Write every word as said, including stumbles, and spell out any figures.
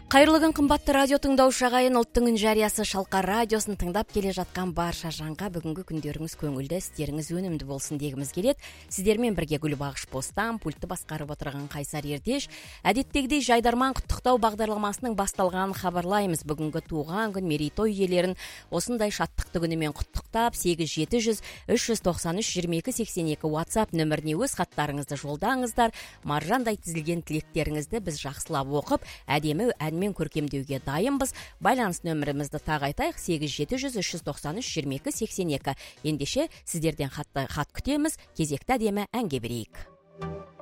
Кайырлы күн кымбатты радио тыңдаушы агайын, Улуттун үн жарыясы Шалкар радиосун тыңдап келе жаткан барша жанга бүгүнкү күндөрүңүз көңүлдүү, истериңиз өнүмдүү болсун дегimiz келет. Сиздер менен бирге Гүлбагыш Постан, пультты баскарып отурган Кайсар Эрдеш. Адеттегидей жайдарман куттуктоо багдарламасынын башталганын кабарлайбыз. Бүгүнкү тууган күн, мерейтой ээлерин осундай шаттыктуу күнү менен куттуктап, сегиз жети жүз үч жүз токсон үч жыйырма эки сексен эки WhatsApp нөмүрүнө өз каттарыңызды жолдаңыздар. Маржандай тизилген тилектериңизди биз жакшылап окуп, адеми мен көркемдөөгө дайынбыз. Байланыш нөмірімізді тағы айтайық: сегиз жети жүз үч жүз токсон үч жыйырма эки сексен эки. Ендеше сіздерден хат, хат күтеміз. Кезекті әдемі әнге берейік.